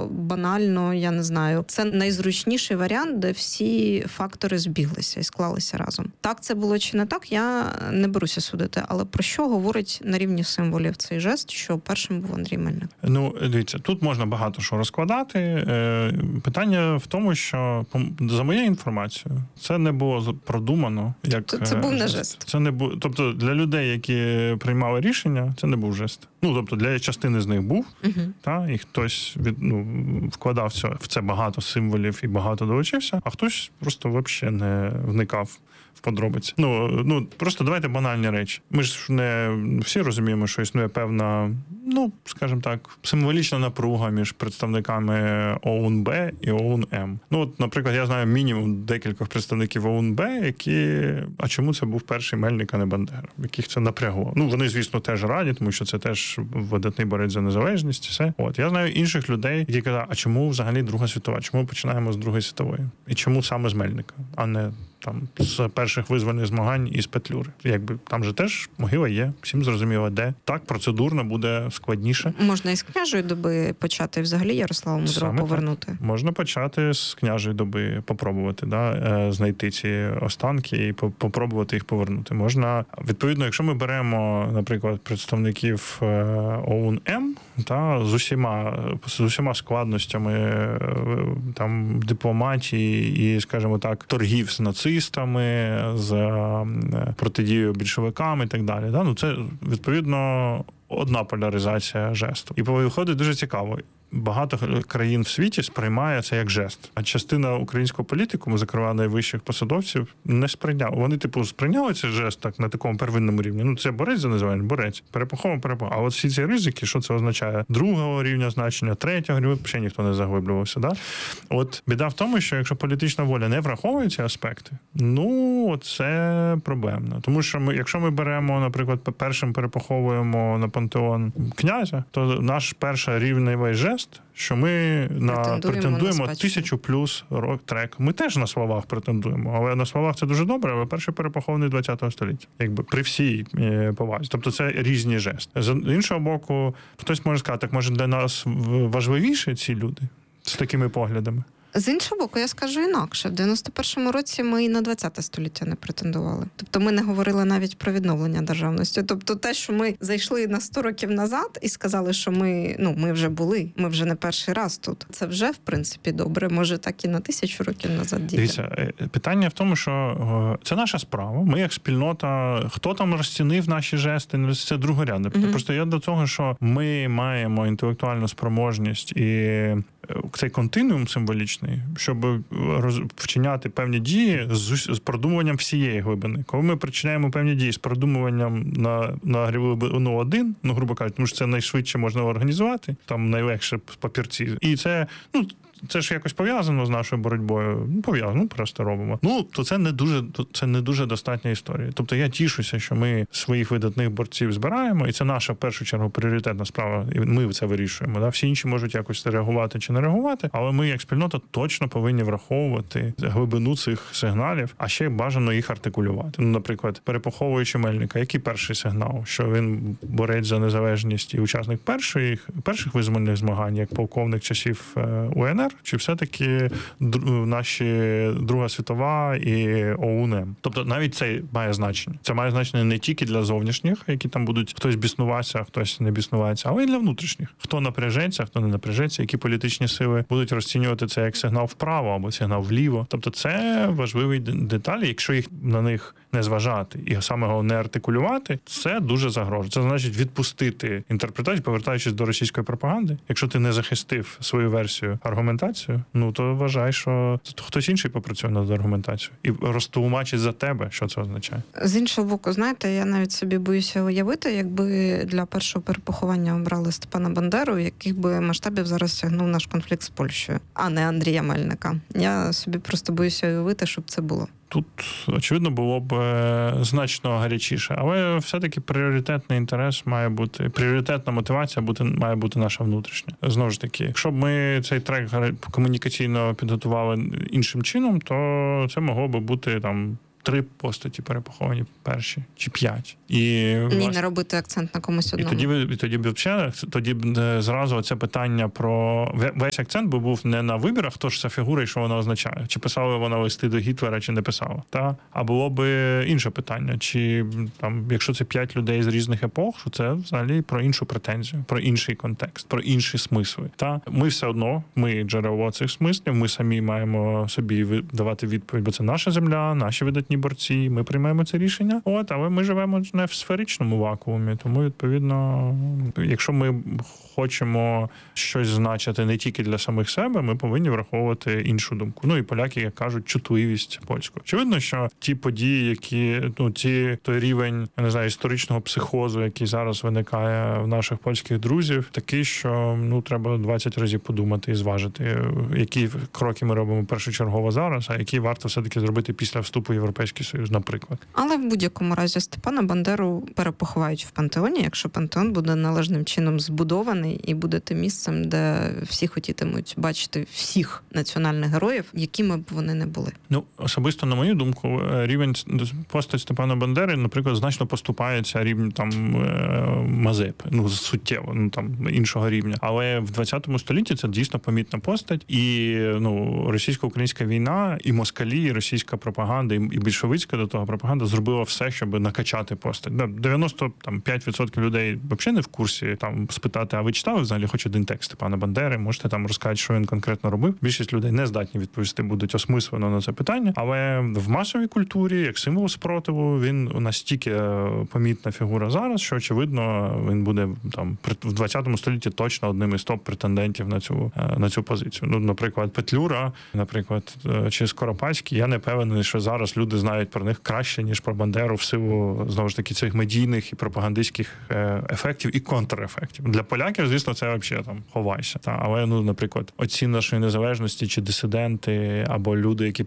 банально, я не знаю. Це найзручніший варіант, де всі фактори збіглися і склалися разом. Так це було чи не так, я не беруся судити. Але про що говорить на рівні символів цей жест, що першим був Андрій Мельник? Ну, дивіться, тут можна багато що розкладати. Питання в тому, що, за моєю інформацією, це не було продумано як це був не жест. Це не був, тобто для людей, які приймали рішення, це не був жест. Ну, тобто для частини з них був, і хтось вкладав в це багато символів і багато долучився, а хтось просто взагалі не вникав в подробиці. Ну, просто давайте банальні речі. Ми ж не всі розуміємо, що існує певна, скажімо так, символічна напруга між представниками ОУН-Б і ОУН-М. Ну, от, наприклад, я знаю мінімум декількох представників ОУН-Б, які... А чому це був перший Мельник, а не Бандера? Яких це напрягло? Ну, вони, звісно, теж раді, тому що це теж видатний борець за незалежність, все. От, я знаю інших людей, які кажуть, а чому взагалі Друга світова? Чому ми починаємо з Другої світової? І чому саме з Мельника, а не там з перших визвольних змагань із Петлюри? Якби там же теж могила є, всім зрозуміло, де. Так, процедурно буде складніше. Можна із княжої доби почати взагалі Ярослава Мудрого повернути? Так. Можна почати з княжої доби, попробувати, знайти ці останки і попробувати їх повернути. Можна, відповідно, якщо ми беремо, наприклад, представників ОУН-М, з усіма складностями там дипломатії і, скажімо так, торгів з нацистами, з протидією більшовикам і так далі. Ну, це, відповідно, одна поляризація жесту. І виходить дуже цікаво. Багато країн в світі сприймає це як жест. А частина українського політикуму, зокрема найвищих посадовців, не сприйняла. Вони, сприйняли цей жест так на такому первинному рівні. Ну, це борець за незалежність, борець. Перепахова. А от всі ці ризики, що це означає? Другого рівня значення, третього рівня, взагалі ніхто не заглиблювався. Да? От біда в тому, що якщо політична воля не враховує ці аспекти, це проблемно. Тому що якщо ми беремо, наприклад, першим перепаховуємо на пантеон князя, то наш перший рівневий жест, що ми претендуємо 1000+ трек. Ми теж на словах претендуємо, але на словах це дуже добре, але перший перепахований 20-го століття. Якби при всій повазі. Тобто це різні жести. З іншого боку, хтось може сказати, так може для нас важливіші ці люди з такими поглядами? З іншого боку, я скажу інакше. В 91-му році ми і на 20-те століття не претендували. Тобто ми не говорили навіть про відновлення державності. Тобто те, що ми зайшли на 100 років назад і сказали, що ми вже були, ми вже не перший раз тут. Це вже, в принципі, добре. Може, так і на 1000 років назад дійде. Дивіться, питання в тому, що це наша справа. Ми як спільнота, хто там розцінив наші жести, це другорядне. Просто я до того, що ми маємо інтелектуальну спроможність і цей континуум символічний, щоб вчиняти певні дії з продумуванням всієї глибини. Коли ми причиняємо певні дії з продумуванням на глибину 1, грубо кажучи, тому що це найшвидше можна організувати, там найлегше папірці. І це ж якось пов'язано з нашою боротьбою. Пов'язано, просто робимо. То це не дуже достатня історія. Тобто я тішуся, що ми своїх видатних борців збираємо, і це наша, в першу чергу, пріоритетна справа, і ми це вирішуємо. Да? Всі інші можуть якось реагувати чи не реагувати, але ми, як спільнота, точно повинні враховувати глибину цих сигналів, а ще бажано їх артикулювати. Наприклад, перепаховуючи Мельника, який перший сигнал? Що він борець за незалежність і учасник перших визвольних змагань, як полковник часів УНР, чи все-таки наші Друга світова і ОУН? Тобто навіть це має значення. Це має значення не тільки для зовнішніх, які там будуть хтось біснуватися, а хтось не біснувається, але й для внутрішніх. Хто напряжеться, хто не напряжеться, які політичні сили будуть розцінювати це як сигнал вправо або сигнал вліво. Тобто це важливі деталі, якщо їх на них не зважати і саме головне артикулювати, це дуже загрожує. Це значить відпустити інтерпретацію, повертаючись до російської пропаганди. Якщо ти не захистив свою версію аргументацію, то вважай, що хтось інший попрацює над аргументацією і розтлумачить за тебе, що це означає. З іншого боку, знаєте, я навіть собі боюся уявити, якби для першого перепоховання обрали Степана Бандеру, яких би масштабів зараз сягнув наш конфлікт з Польщею, а не Андрія Мельника. Я собі просто боюся уявити, щоб це було. Тут, очевидно, було б значно гарячіше. Але все-таки пріоритетний інтерес має бути, пріоритетна мотивація має бути наша внутрішня. Знову ж таки, якщо б ми цей трек комунікаційно підготували іншим чином, то це могло би бути там 3 постаті перепоховані перші, чи 5. Ні, не робити акцент на комусь одному. І тоді б зразу це питання про... Весь акцент би був не на вибірах, хто ж ця фігура і що вона означає. Чи писала вона листи до Гітлера, чи не писала. Та? А було б інше питання. Чи, там, якщо це 5 людей з різних епох, що це взагалі про іншу претензію, про інший контекст, про інші смисли. Та? Ми все одно, ми джерело цих смислів, ми самі маємо собі давати відповідь, бо це наша земля, наші видатні борці, ми приймаємо це рішення. Але ми живемо не в сферичному вакуумі, тому, відповідно, якщо ми хочемо щось значити не тільки для самих себе, ми повинні враховувати іншу думку. І поляки, як кажуть, чутливість польську. Очевидно, що ті події, які, той рівень, я не знаю, історичного психозу, який зараз виникає в наших польських друзів, такий, що, треба 20 разів подумати і зважити, які кроки ми робимо першочергово зараз, а які варто все-таки зробити після вступу в Європейський Союз, наприклад. Але в будь-якому разі Степана Бандеру перепоховають в пантеоні, якщо пантеон буде належним чином збудований і буде тим місцем, де всі хотітимуть бачити всіх національних героїв, якими б вони не були. Особисто, на мою думку, рівень постать Степана Бандери, наприклад, значно поступається рівню Мазепи, суттєво, іншого рівня. Але в 20 столітті це дійсно помітна постать, і російсько-українська війна, і москалі, і російська пропаганда, і більшовицька до того пропаганда зробила все, щоб накачати постать. 95% людей взагалі не в курсі спитати, а ви читали взагалі хоч один текст Степана Бандери? Можете розказати, що він конкретно робив? Більшість людей не здатні відповісти будуть осмислено на це питання, але в масовій культурі, як символ спротиву, він настільки помітна фігура зараз, що, очевидно, він буде в 20 столітті точно одним із топ-претендентів на цю позицію. Наприклад, Петлюра, чи Скоропадський, я не певний, що зараз люди знають про них краще, ніж про Бандеру в силу, знову ж таки, цих медійних і пропагандистських ефектів і контрефектів. Для поляків, звісно, це взагалі ховайся. Але, наприклад, отці нашої незалежності чи дисиденти, або люди, які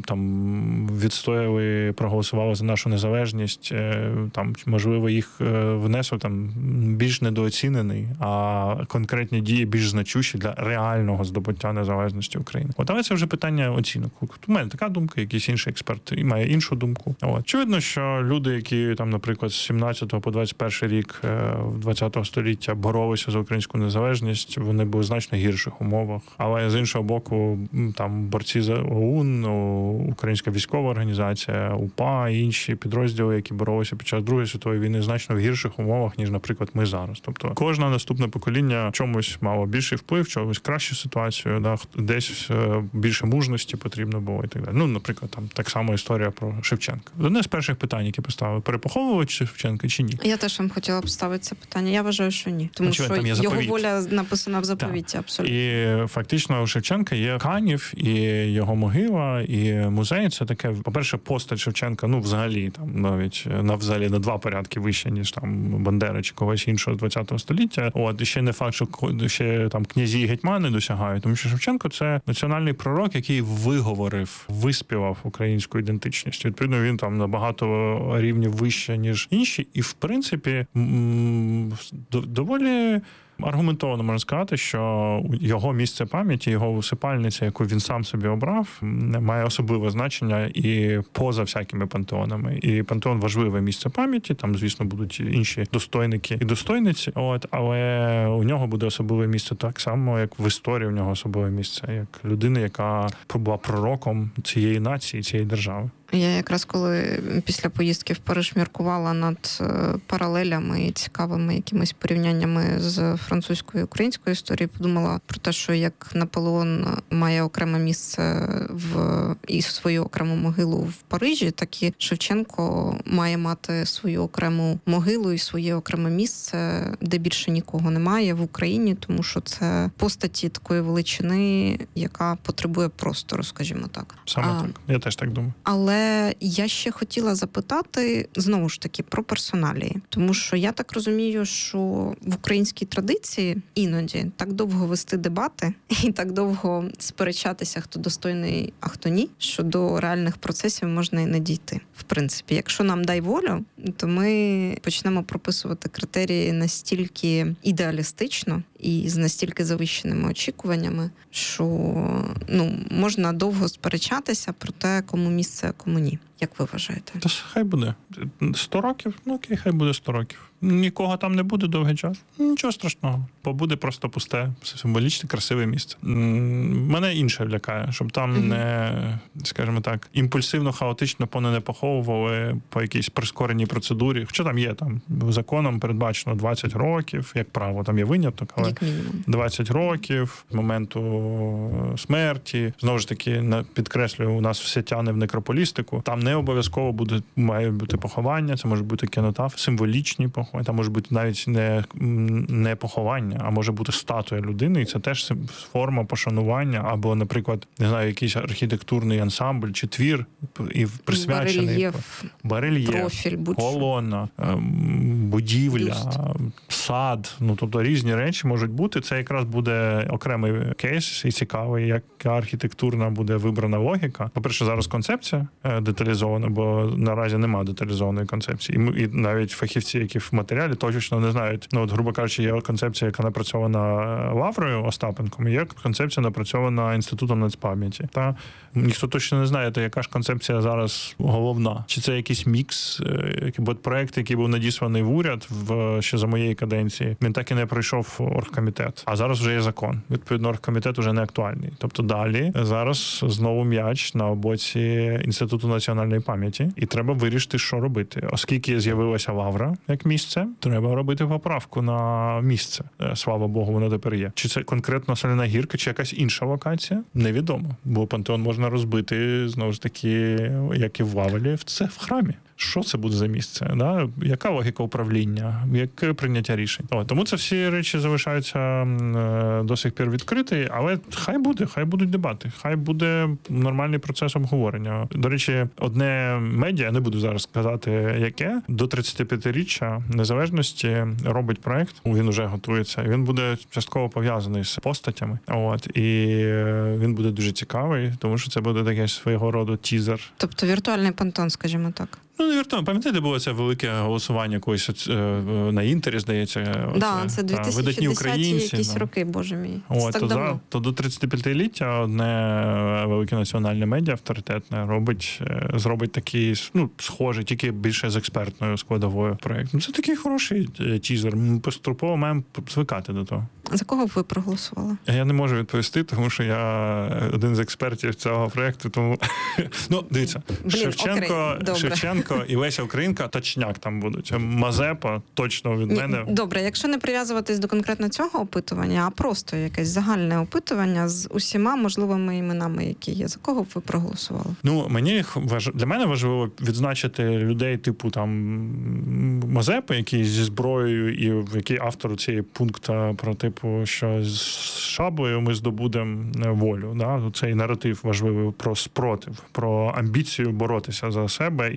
відстояли, проголосували за нашу незалежність, можливо, їх внесок більш недооцінений, а конкретні дії більш значущі для реального здобуття незалежності України. Але це вже питання оцінок. У мене така думка, якийсь інший експерт і має іншу думку. Очевидно, що люди, які наприклад, з 17 по 21 рік 20 століття боролися за українську незалежність, вони були в значно гірших умовах. Але з іншого боку, борці за ОУН, Українська військова організація, УПА і інші підрозділи, які боролися під час Другої світової війни, значно в гірших умовах, ніж, наприклад, ми зараз. Тобто кожне наступне покоління чомусь мало більший вплив, чомусь кращу ситуацію, десь більше мужності потрібно було і так далі. Наприклад, так само історія про Шевченка. Одне з перших питань, які поставили, перепоховували Шевченка чи ні? Я теж вам хотіла поставити це питання. Я вважаю, що ні. Тому що його воля написана в заповіті, абсолютно. І фактично у Шевченка є Канів, і його могила, і музей. Це таке, по-перше, постать Шевченка, взагалі, навіть взагалі на 2 порядки вище, ніж Бандера чи когось іншого з 20 століття. І ще не факт, що ще князі і гетьмани досягають, тому що Шевченко – це національний пророк, який виспівав українську ідентичність. Відповідно, він на багато рівнів вище, ніж інші. І, в принципі, доволі аргументовано можна сказати, що його місце пам'яті, його усипальниця, яку він сам собі обрав, має особливе значення і поза всякими пантеонами. І пантеон – важливе місце пам'яті, там, звісно, будуть інші достойники і достойниці, але у нього буде особливе місце так само, як в історії у нього особливе місце, як людина, яка була пророком цієї нації, цієї держави. Я якраз коли після поїздки в Париж міркувала над паралелями і цікавими якимись порівняннями з французькою і українською історією, подумала про те, що як Наполеон має окреме місце і свою окрему могилу в Парижі, так і Шевченко має мати свою окрему могилу і своє окреме місце, де більше нікого немає в Україні, тому що це постаті такої величини, яка потребує простору, скажімо так. Саме так. Я теж так думаю. Але я ще хотіла запитати, знову ж таки, про персоналії. Тому що я так розумію, що в українській традиції іноді так довго вести дебати і так довго сперечатися, хто достойний, а хто ні, що до реальних процесів можна і не дійти. В принципі, якщо нам дай волю, то ми почнемо прописувати критерії настільки ідеалістично і з настільки завищеними очікуваннями, що можна довго сперечатися про те, кому місце, а кому ні. Як ви вважаєте? Та хай буде. 100 років? Ну окей, хай буде 100 років. Нікого там не буде довгий час. Нічого страшного. Побуде просто пусте, символічне, красиве місце. Мене інше лякає, щоб там не, скажімо так, імпульсивно, хаотично не поховували по якійсь прискореній процедурі. Хоча там є, там законом передбачено 20 років, як право, там є виняток, але 20 років з моменту смерті. Знову ж таки, підкреслюю, у нас все тяне в некрополістику. Там не обов'язково має бути поховання, це може бути кенотаф, символічні поховання. Там може бути навіть не поховання, а може бути статуя людини, і це теж форма пошанування, або, наприклад, не знаю, якийсь архітектурний ансамбль чи твір, і присвячений барельєф, профіль, колона, будівля, сад, тобто різні речі можуть бути. Це якраз буде окремий кейс і цікавий, яка архітектурна буде вибрана логіка. По-перше, зараз концепція деталізована, бо наразі немає деталізованої концепції. І навіть фахівці, які в матеріалі точно не знають. От, грубо кажучи, є концепція, яка напрацьована Лаврою Остапенком, і є концепція, напрацьована Інститутом нацпам'яті. Та ніхто точно не знає, яка ж концепція зараз головна. Чи це якийсь мікс, бо проект, який був надісланий в уряд ще за моєї каденції, він так і не пройшов оргкомітет. А зараз вже є закон. Відповідно, оргкомітет вже не актуальний. Тобто далі зараз знову м'яч на боці Інституту національної пам'яті, і треба вирішити, що робити. Оскільки з'явилася Лавра як місце, треба робити поправку на місце. Слава Богу, воно тепер є. Чи це конкретно Соляна Гірка, чи якась інша локація? Невідомо. Бо пантеон можна розбити, знову ж таки, як і в Вавелі, це в храмі. Що це буде за місце? Да? Яка логіка управління? Яке прийняття рішень? Тому це всі речі залишаються до сих пір відкриті, але хай будуть дебати, хай буде нормальний процес обговорення. До речі, одне медіа, не буду зараз сказати, яке, до 35-річчя незалежності робить проект, він уже готується, і він буде частково пов'язаний з постатями. І він буде дуже цікавий, тому що це буде таке свого роду тізер. Тобто віртуальний пантеон, скажімо так. Ну, невірно. Пам'ятаєте, було це велике голосування колись на Інтері, здається. Це 2010-ті якісь роки, боже мій. То до 35-ліття одне велике національне медіа авторитетне зробить такий, схожий, тільки більше з експертною складовою проєкт. Це такий хороший тізер. Ми поступово маємо звикати до того. За кого б ви проголосували? Я не можу відповісти, тому що я один з експертів цього проєкту, тому... дивіться, Шевченко і Леся Українка точняк там будуть. Мазепа точно від мене. Добре, якщо не прив'язуватись до конкретно цього опитування, а просто якесь загальне опитування з усіма можливими іменами, які є, за кого б ви проголосували? Для мене важливо відзначити людей типу там Мазепи, який зі зброєю і в який автор цієї пункту про типу, що з шаблею ми здобудемо волю. Да? Цей наратив важливий про спротив, про амбіцію боротися за себе